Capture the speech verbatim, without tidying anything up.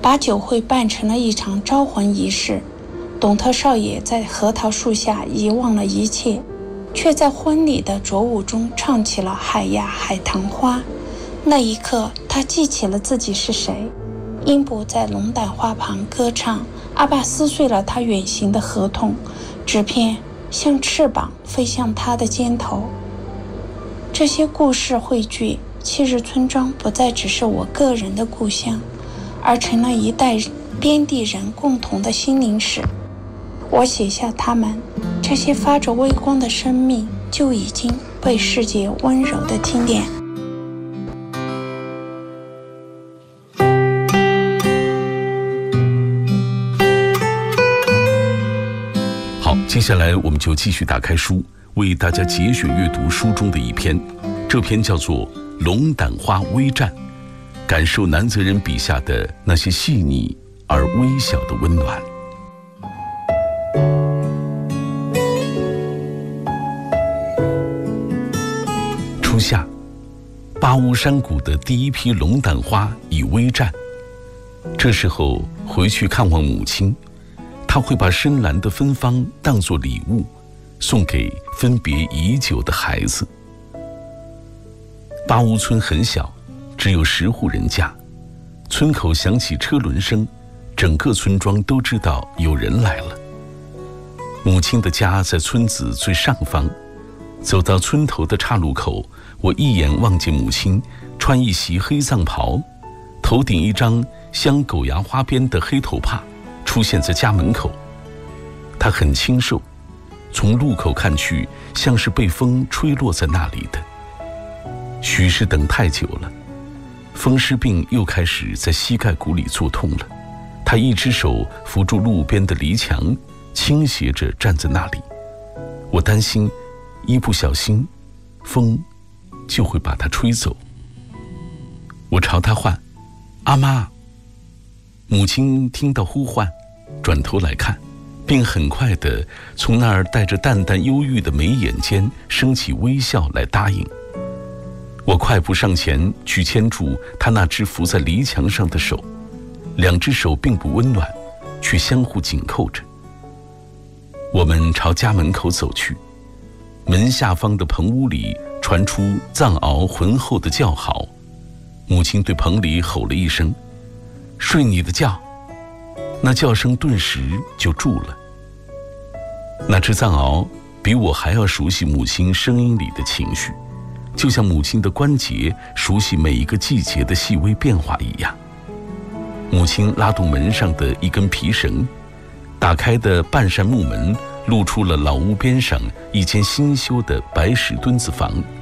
把酒会办成了一场招魂仪式。董特少爷在核桃树下遗忘了一切，却在婚礼的着舞中唱起了海呀海棠花。那一刻，他记起了自己是谁。英布在龙胆花旁歌唱，阿爸撕碎了他远行的合同，纸片像翅膀飞向他的肩头。这些故事汇聚，七日村庄不再只是我个人的故乡，而成了一代边地人共同的心灵史。我写下他们，这些发着微光的生命就已经被世界温柔地听见。 好，接下来我们就继续打开书，为大家节选阅读书中的一篇，这篇叫做《龙胆花微战》，感受南泽人笔下的那些细腻而微小的温暖。初夏，巴乌山谷的第一批龙胆花已微绽。这时候回去看望母亲，她会把深蓝的芬芳当作礼物，送给分别已久的孩子。巴乌村很小，只有十户人家。村口响起车轮声，整个村庄都知道有人来了。母亲的家在村子最上方，走到村头的岔路口，我一眼望见母亲穿一袭黑藏袍，头顶一张镶狗牙花边的黑头帕，出现在家门口。她很清瘦，从路口看去像是被风吹落在那里的。许是等太久了，风湿病又开始在膝盖骨里作痛了。她一只手扶住路边的篱墙，倾斜着站在那里。我担心一不小心风就会把它吹走。我朝她唤：阿妈。母亲听到呼唤，转头来看，并很快地从那儿带着淡淡忧郁的眉眼间升起微笑来答应。我快步上前去牵住她那只扶在篱墙上的手，两只手并不温暖，却相互紧扣着。我们朝家门口走去，门下方的棚屋里传出藏獒浑厚的叫嚎。母亲对棚里吼了一声：睡你的觉。那叫声顿时就住了。那只藏獒比我还要熟悉母亲声音里的情绪，就像母亲的关节熟悉每一个季节的细微变化一样。母亲拉动门上的一根皮绳，打开的半扇木门露出了老屋边上一间新修的白石墩子房。